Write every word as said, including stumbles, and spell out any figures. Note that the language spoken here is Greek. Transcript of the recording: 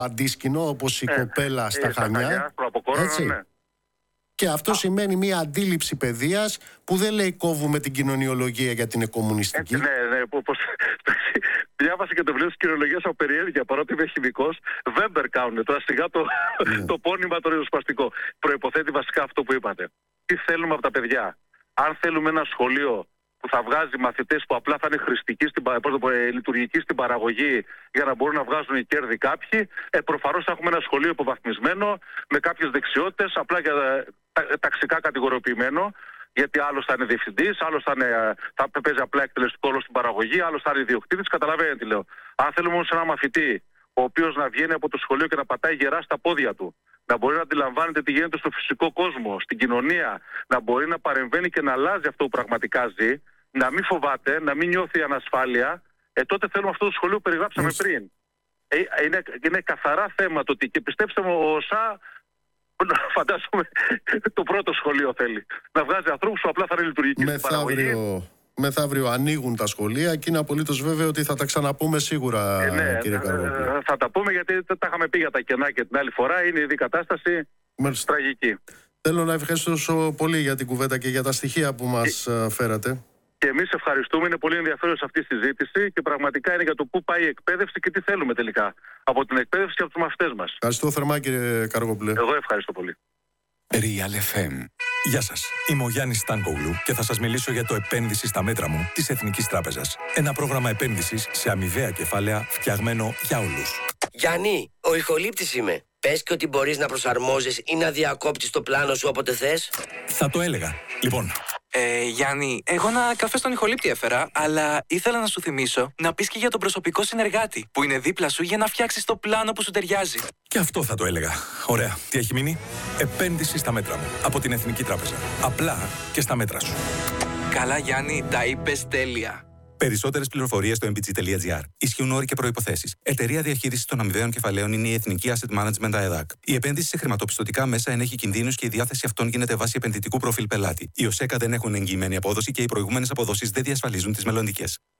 αντίσκηνο όπως η ε, κοπέλα στα ε, Χανιά. Χανιά έτσι. Ναι. Και αυτό Α. σημαίνει μια αντίληψη παιδείας που δεν λέει κόβουμε την κοινωνιολογία γιατί είναι κομμουνιστική. Έτσι, ναι, ναι, όπως... Διάβασα και το βιβλίο της κοινωνιολογίας από περιέργεια, παρότι είμαι χημικός. Βέμπερ κάνουν τώρα σιγά το, yeah. το πόνημα το ριζοσπαστικό. Προϋποθέτει βασικά αυτό που είπατε. Τι θέλουμε από τα παιδιά. Αν θέλουμε ένα σχολείο που θα βγάζει μαθητές που απλά θα είναι χρηστικοί, στην, λειτουργικοί στην παραγωγή για να μπορούν να βγάζουν κέρδη κάποιοι, ε, προφανώς θα έχουμε ένα σχολείο υποβαθμισμένο με κάποιες δεξιότητες, απλά για τα, ταξικά κατηγοριοποιημένο. Γιατί άλλος θα είναι διευθυντής, άλλος θα, είναι, θα παίζει απλά εκτελεστικό ρόλο στην παραγωγή, άλλος θα είναι ιδιοκτήτης. Καταλαβαίνετε τι λέω. Αν θέλουμε όμως ένα μαθητή, ο οποίος να βγαίνει από το σχολείο και να πατάει γερά στα πόδια του, να μπορεί να αντιλαμβάνεται τι γίνεται στο φυσικό κόσμο, στην κοινωνία, να μπορεί να παρεμβαίνει και να αλλάζει αυτό που πραγματικά ζει, να μην φοβάται, να μην νιώθει ανασφάλεια, ε, τότε θέλουμε αυτό το σχολείο που περιγράψαμε yes. πριν. Ε, είναι, είναι καθαρά θέμα το ότι, και πιστέψτε μου, ο ΩΣΑ. Φαντάζομαι το πρώτο σχολείο θέλει. Να βγάζει ανθρώπους που απλά θα είναι λειτουργικοί στην παραγωγή. Μεθαύριο ανοίγουν τα σχολεία και είναι απολύτως βέβαιο ότι θα τα ξαναπούμε σίγουρα, ε, ναι, κύριε Καραγόπουλε. Ε, θα τα πούμε γιατί τα είχαμε πει για τα κενά και την άλλη φορά. Είναι ήδη κατάσταση Μάλιστα. τραγική. Θέλω να ευχαριστήσω πολύ για την κουβέντα και για τα στοιχεία που μας ε... φέρατε. Και εμείς ευχαριστούμε. Είναι πολύ ενδιαφέρουσα αυτή η συζήτηση και πραγματικά είναι για το πού πάει η εκπαίδευση και τι θέλουμε τελικά από την εκπαίδευση και από τους μαθητές μας. Ευχαριστώ θερμά, κύριε Καραγόπουλε. Εγώ ευχαριστώ πολύ. Real εφ εμ. Γεια σας, είμαι ο Γιάννης Στάνκογλου και θα σας μιλήσω για το επένδυση στα μέτρα μου της Εθνικής Τράπεζας. Ένα πρόγραμμα επένδυσης σε αμοιβαία κεφάλαια φτιαγμένο για όλους. Γιάννη, ο ηχολήπτης είμαι. Πες και ότι μπορείς να προσαρμόζεις ή να διακόπτεις το πλάνο σου όποτε θες. Θα το έλεγα. Λοιπόν. Ε, Γιάννη, εγώ ένα καφέ στον ηχολήπτη έφερα, αλλά ήθελα να σου θυμίσω να πεις και για τον προσωπικό συνεργάτη που είναι δίπλα σου για να φτιάξεις το πλάνο που σου ταιριάζει. Και αυτό θα το έλεγα. Ωραία. Τι έχει μείνει? Επένδυση στα μέτρα μου. Από την Εθνική Τράπεζα. Απλά και στα μέτρα σου. Καλά, Γιάννη, τα είπες τέλεια. Περισσότερες πληροφορίες στο εμ μπι τζι τελεία τζι άρ. Ισχύουν όροι και προϋποθέσεις. Εταιρεία διαχείρισης των αμοιβαίων κεφαλαίων είναι η Εθνική Asset Management ΑΕΔΑΚ. Η επένδυση σε χρηματοπιστωτικά μέσα ενέχει κινδύνους και η διάθεση αυτών γίνεται βάσει επενδυτικού προφίλ πελάτη. Οι ΟΣΕΚΑ δεν έχουν εγγυημένη απόδοση και οι προηγούμενες αποδόσεις δεν διασφαλίζουν τις μελλοντικές.